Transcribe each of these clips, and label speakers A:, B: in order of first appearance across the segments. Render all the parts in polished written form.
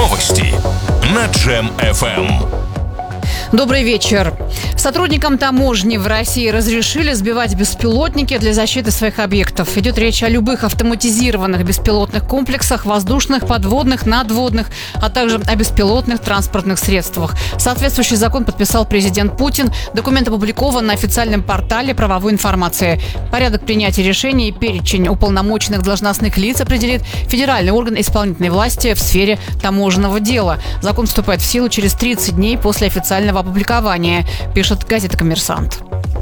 A: Новости на Джем-ФМ.
B: Добрый вечер. Сотрудникам таможни в России разрешили сбивать беспилотники для защиты своих объектов. Идет речь о любых автоматизированных беспилотных комплексах, воздушных, подводных, надводных, а также о беспилотных транспортных средствах. Соответствующий закон подписал президент Путин. Документ опубликован на официальном портале правовой информации. Порядок принятия решений и перечень уполномоченных должностных лиц определит федеральный орган исполнительной власти в сфере таможенного дела. Закон вступает в силу через 30 дней после официального опубликования, пишет газета «Коммерсант».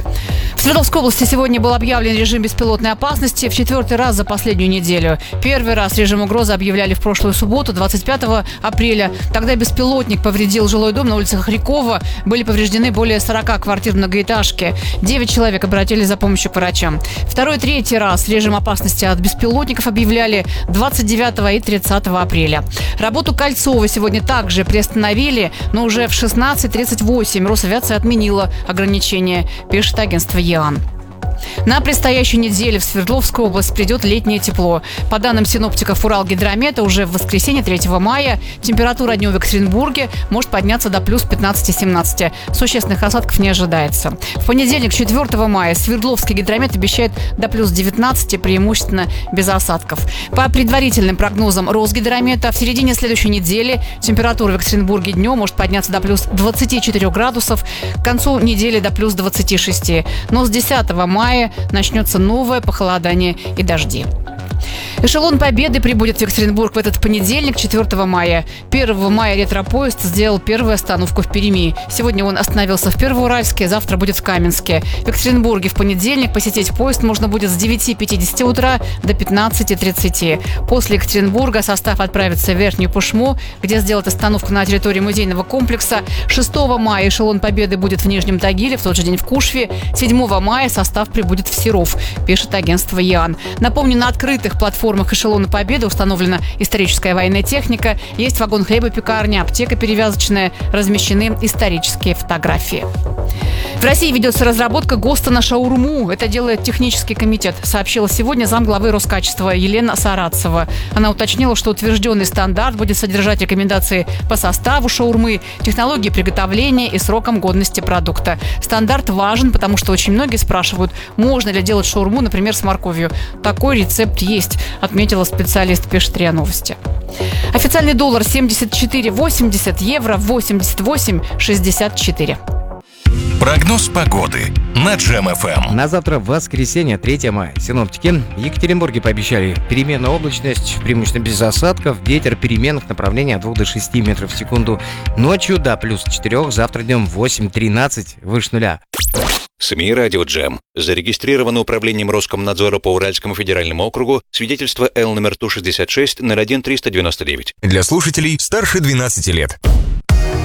B: В Свердловской области сегодня был объявлен режим беспилотной опасности в 4-й раз за последнюю неделю. Первый раз режим угрозы объявляли в прошлую субботу, 25 апреля. Тогда беспилотник повредил жилой дом на улице Хохрякова. Были повреждены более 40 квартир многоэтажки. 9 человек обратились за помощью к врачам. Второй и третий раз режим опасности от беспилотников объявляли 29 и 30 апреля. Работу Кольцова сегодня также приостановили, но уже в 16:38 Росавиация отменила ограничения, пишет агентство ЕАН. На предстоящей неделе в Свердловскую область придет летнее тепло. По данным синоптиков Уралгидромета, уже в воскресенье 3 мая температура днем в Екатеринбурге может подняться до плюс 15-17. Существенных осадков не ожидается. В понедельник, 4 мая, Свердловский гидромет обещает до плюс 19, преимущественно без осадков. По предварительным прогнозам Росгидромета, в середине следующей недели температура в Екатеринбурге днем может подняться до плюс 24 градусов, к концу недели до плюс 26. Но с 10 мая начнется новое похолодание и дожди. Эшелон Победы прибудет в Екатеринбург в этот понедельник, 4 мая. 1 мая ретропоезд сделал первую остановку в Перми. Сегодня он остановился в Первоуральске, завтра будет в Каменске. В Екатеринбурге в понедельник посетить поезд можно будет с 9:50 утра до 15:30. После Екатеринбурга состав отправится в Верхнюю Пышму, где сделает остановку на территории музейного комплекса. 6 мая эшелон Победы будет в Нижнем Тагиле, в тот же день в Кушве. 7 мая состав прибудет в Серов, пишет агентство ЕАН. Напомню, на открытых платформах эшелона Победы установлена историческая военная техника, есть вагон хлебопекарня, аптека перевязочная, размещены исторические фотографии. В России ведется разработка ГОСТа на шаурму. Это делает технический комитет, сообщила сегодня замглавы Роскачества Елена Саратцева. Она уточнила, что утвержденный стандарт будет содержать рекомендации по составу шаурмы, технологии приготовления и срокам годности продукта. Стандарт важен, потому что очень многие спрашивают, можно ли делать шаурму, например, с морковью. Такой рецепт есть, отметила специалист, пишет РИА Новости. Официальный доллар 74,80, евро 88,64.
A: Прогноз погоды на Джем-ФМ.
C: На завтра, воскресенье, 3 мая. Синоптики в Екатеринбурге пообещали переменную облачность, преимущественно без осадков, ветер переменных направлений от 2 до 6 метров в секунду. Ночью до плюс 4, завтра днем 8-13, выше нуля.
D: СМИ «Радио Джем». Зарегистрировано управлением Роскомнадзора по Уральскому федеральному округу свидетельство Л номер ТУ-66 01-399.
A: Для слушателей старше 12 лет.